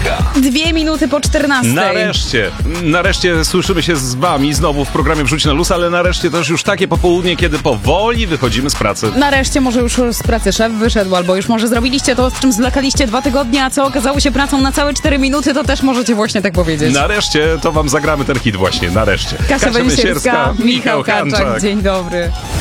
Sierska. 2 minuty po 14. Nareszcie słyszymy się z wami znowu w programie Wrzuć na Luz, ale nareszcie też już takie popołudnie, kiedy powoli wychodzimy z pracy. Nareszcie może już z pracy szef wyszedł, albo już może zrobiliście to, z czym zwlekaliście 2 tygodnie, a co okazało się pracą na całe 4 minuty, to też możecie właśnie tak powiedzieć. Nareszcie to wam zagramy ten hit właśnie, nareszcie. Kasia Węsierska, Michał Kaczak, dzień dobry.